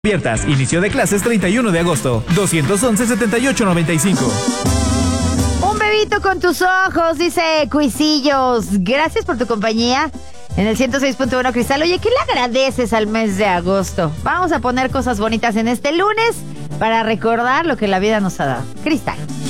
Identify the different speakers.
Speaker 1: Abiertas. Inicio de clases 31 de agosto. 211-7895.
Speaker 2: Un bebito con tus ojos, dice Cuisillos. Gracias por tu compañía en el 106.1 Cristal. Oye, ¿qué le agradeces al mes de agosto? Vamos a poner cosas bonitas en este lunes para recordar lo que la vida nos ha dado. Cristal.